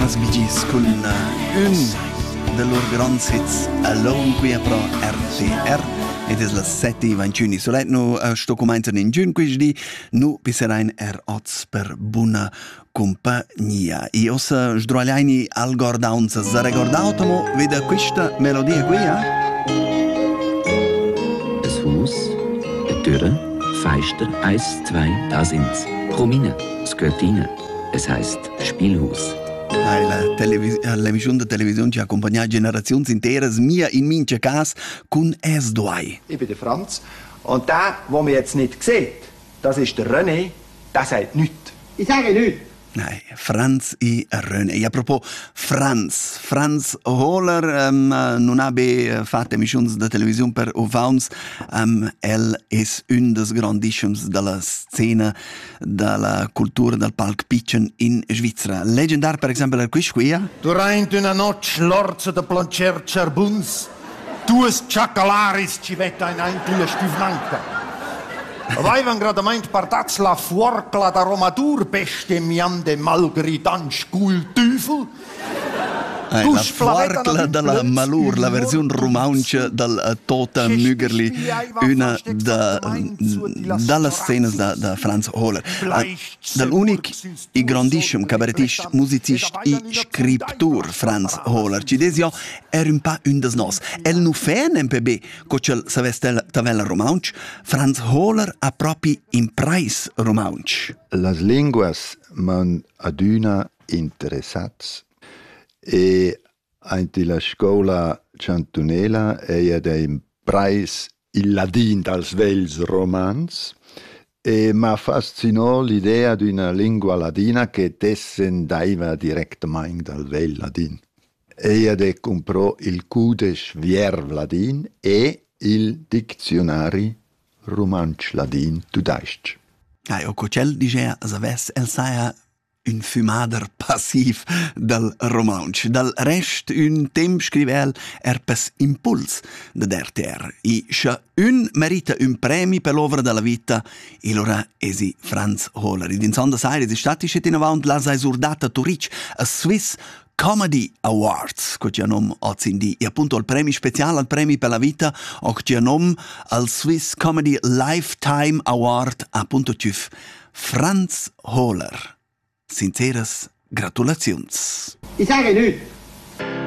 Thomas Bee Gees con un de lor grands hits Alone qui a pro RTR ed es la 7:21. Solet nu sto comentan in giun quisdi nu piserein oz per buna compagnia. I ossa sdrogliaini al gordaunza za recordautamo veda questa melodia qui, Das Haus, eine Türe, Feister, 1, 2, da sind's. Romina, es gehört rein. Es heißt Spielhaus. L'emissione de televisione ci accompagna generazioni intere, mia in mince cas, con S2. Ich bin der Franz. Und der, den man jetzt nicht sieht, das ist der René, der sagt nichts. Ich sage nichts. Nein, Franz e René. E a propos Franz Hohler non ha fatto emissioni de televisione per Uvauns. El es un des grandissimi della scena della cultura del palc pitchen in Svizzera. Legendar, per esempio, è questo qui. Durante una notte l'orzo de plancher cerbuns, duas chacalaris ci vetta in ein tulle stuvnanca. Avevano gradamente partaz la fuorcla da romadur bestemmiande malgridan scul Teufel. La fuorcla della Malur, la versione romancia del Tota Müggerli, una dalla scena da Franz Hohler. Dall'unico e grandissimo cabaretista, musicista e scriptur Franz Hohler. Ci desio era un po' un des nos. El nu fe un MPB, cocel savestel tavella romanch, Franz Hohler ha proprio imprais romanch. Las linguas man aduna interessats. E anche la scuola cantonela è dei preis il ladin dals vels romans e mi fascinò l'idea di una lingua ladina che descendeva direttamente dal vel ladin. E comprò il Cudes Vierv ladin e il dizionari romanch ladin tudaisch. O cocel diceva, saves el saia un fumader passiv del romanch. Dal rest un tem scrivel pes impuls de RTR. I scha un merita un premi per l'ovra della vita e l'ora esi Franz Hohler. In Sonda Aires è stati scet in avant la esurdata Turic a Swiss Comedy Awards, che ci nom ozindi, e appunto il premio speciale al premio per la vita, o che ci nom al Swiss Comedy Lifetime Award, appunto ciuf Franz Hohler. Sinceres gratulazions. Ich sage nichts.